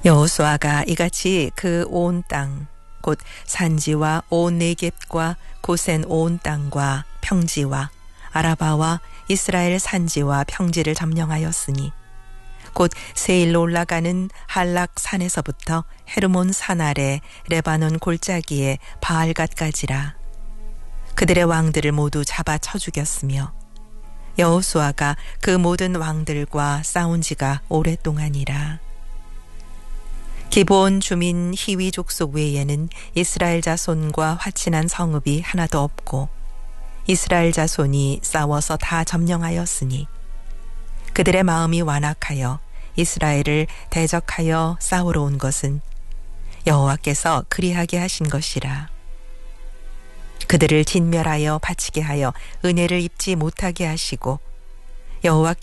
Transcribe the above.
여호수아가 이같이 그 온 땅, 곧 산지와 온 네겝과 고센 온 땅과 평지와 아라바와 이스라엘 산지와 평지를 점령하였으니 곧 세일로 올라가는 할락 산에서부터 헤르몬 산 아래 레바논 골짜기에 바알갓까지라. 그들의 왕들을 모두 잡아 쳐 죽였으며 여호수아가 그 모든 왕들과 싸운 지가 오랫동안이라. 기브온 주민 히위 족속 외에는 이스라엘 자손과 화친한 성읍이 하나도 없고 이스라엘 자손이 싸워서 다 점령하였으니 그들의 마음이 완악하여 이스라엘을 대적하여 싸우러 온 것은 여호와께서 그리하게 하신 것이라. 그들을 진멸하여 바치게 하여 은혜를 입지 못하게 하시고 여호와께서